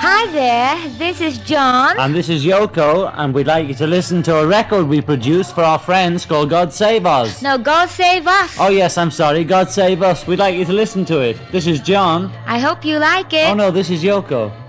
Hi there, this is John. And this is Yoko, and we'd like you to listen to a record we produced for our friends called God Save Us. No, God Save Us. Oh yes, I'm sorry, God Save Us. We'd like you to listen to it. This is John. I hope you like it. Oh no, this is Yoko.